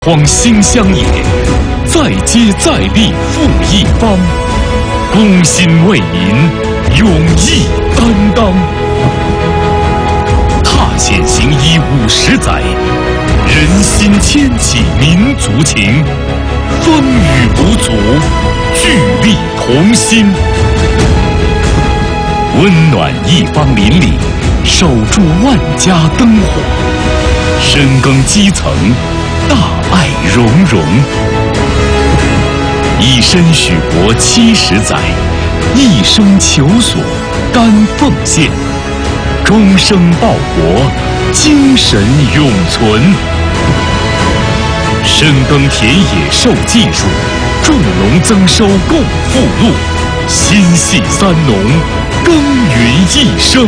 荒新乡野，再接再厉复一方，公心为民，勇毅担当。踏险行医50载，人心牵起民族情，风雨无阻，聚力同心。温暖一方邻里，守住万家灯火，深耕基层，大爱融融。以身许国70载，一生求索甘奉献，终生报国，精神永存。深耕田野授技术，种农增收共富禄，心系三农，耕耘一生。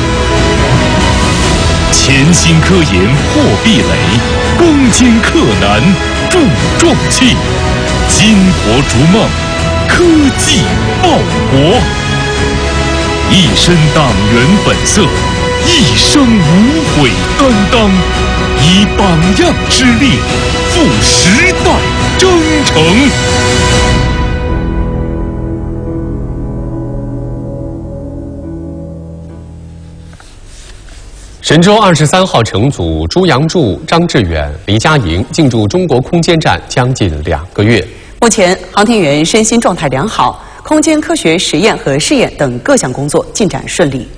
潜心科研破壁垒，攻坚克难助壮气，金国逐梦，科技报国。一身党员本色，一生无悔担当，以榜样之力，赴时代征程。 神舟23号乘组朱杨柱、张志远、黎佳莹进驻中国空间站将近2个月。 目前，航天员身心状态良好，空间科学实验和试验等各项工作进展顺利。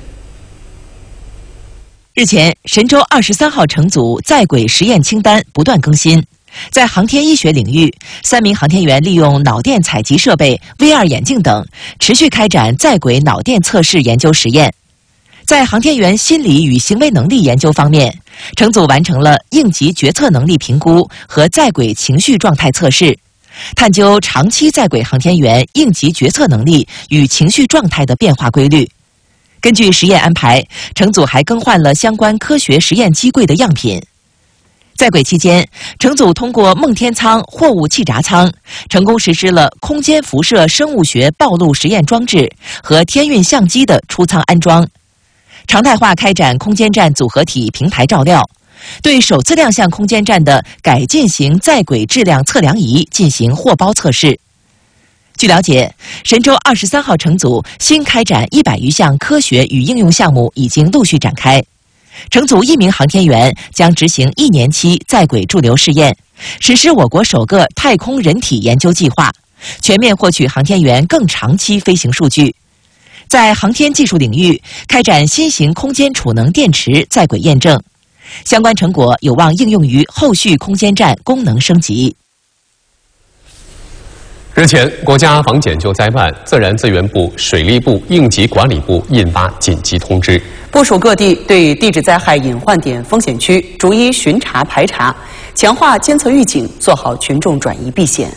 日前，神舟23号乘组在轨实验清单不断更新。在航天医学领域，3名航天员利用脑电采集设备、VR 眼镜等，持续开展在轨脑电测试研究实验。在航天员心理与行为能力研究方面，乘组完成了应急决策能力评估和在轨情绪状态测试，探究长期在轨航天员应急决策能力与情绪状态的变化规律。根据实验安排，乘组还更换了相关科学实验机柜的样品。在轨期间，乘组通过梦天舱货物气闸舱，成功实施了空间辐射生物学暴露实验装置和天运相机的出舱安装。常态化开展空间站组合体平台照料，对首次亮相空间站的改进型在轨质量测量仪进行货包测试。据了解，神舟23号乘组新开展100余项科学与应用项目已经陆续展开。乘组1名航天员将执行1年期在轨驻留试验，实施我国首个太空人体研究计划，全面获取航天员更长期飞行数据。在航天技术领域开展新型空间储能电池在轨验证，相关成果有望应用于后续空间站功能升级。 日前，国家防检救灾办、自然资源部、水利部、应急管理部印发紧急通知， 部署各地对地质灾害隐患点风险区逐一巡查排查，强化监测预警，做好群众转移避险。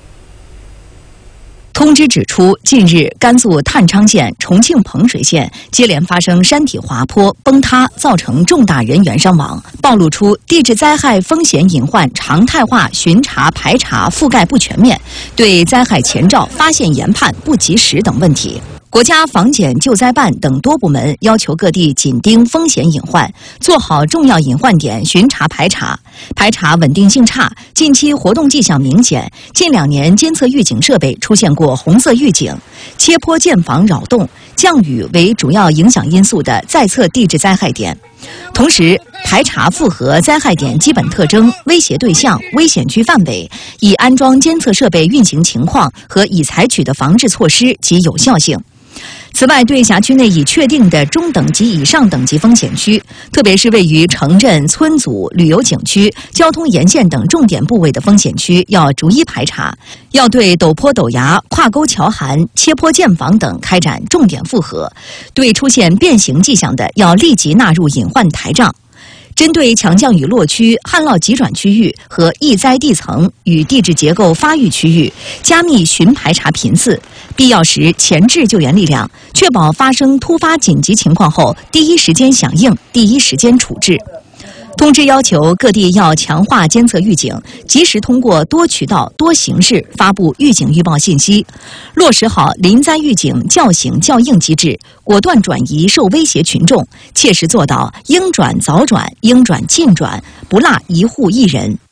通知指出，近日甘肃探昌县、重庆彭水县接连发生山体滑坡、崩塌，造成重大人员伤亡，暴露出地质灾害风险隐患常态化巡查排查覆盖不全面，对灾害前兆发现研判不及时等问题。国家防检救灾办等多部门要求各地紧盯风险隐患，做好重要隐患点巡查排查，排查稳定性差，近期活动迹象明显，近2年监测预警设备出现过红色预警，切坡建房扰动、降雨为主要影响因素的在测地质灾害点。同时，排查符合灾害点基本特征、威胁对象、危险区范围，已安装监测设备运行情况和已采取的防治措施及有效性。此外，对辖区内已确定的中等级以上等级风险区，特别是位于城镇、村组、旅游景区、交通沿线等重点部位的风险区，要逐一排查；要对陡坡陡崖、跨沟桥涵、切坡建房等开展重点复核；对出现变形迹象的，要立即纳入隐患台账。针对强降雨落区、旱涝急转区域和易灾地层与地质结构发育区域，加密巡排查频次，必要时前置救援力量，确保发生突发紧急情况后第一时间响应、第一时间处置。通知要求各地要强化监测预警，及时通过多渠道、多形式发布预警预报信息，落实好临灾预警叫醒叫应机制，果断转移受威胁群众，切实做到应转早转、应转尽转，不落一户一人。